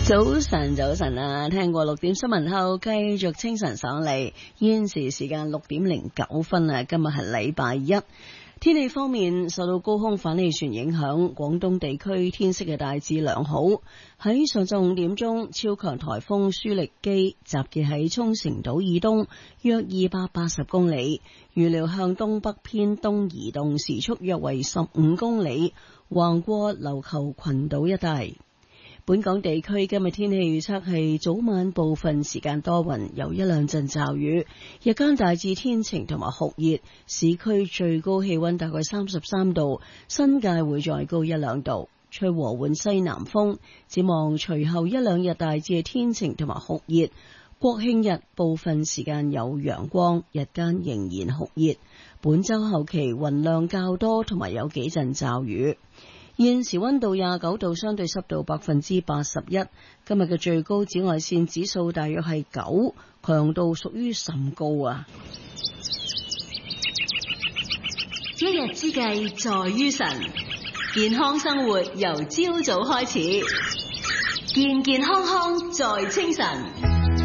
早晨啊！聽過6點新聞後，繼續清晨上嚟。現時時間6點09分啊！今日係禮拜一。天氣方面，受到高空反氣旋影響，廣東地區天色嘅大致良好。喺上晝5點鐘，超強颱風舒力基集結喺沖繩島以東約280公里，預料向東北偏東移動，時速約為15公里，橫過琉球群島一帶。本港地區今日天氣預測係早晚部分時間多雲，有一兩陣驟雨，日間大致天晴同埋酷熱，市區最高氣溫大概33度，新界會再高一兩度，吹和緩西南風。展望隨後一兩日大致天晴同埋酷熱，國慶日部分時間有陽光，日間仍然酷熱。本週後期雲量較多，同埋有幾陣驟雨。現時溫度29度，相對濕度81%。今日嘅最高紫外線指數大約係9，強度屬於甚高啊！ 一日之計在於晨，健康生活由朝早開始，健健康康在清晨。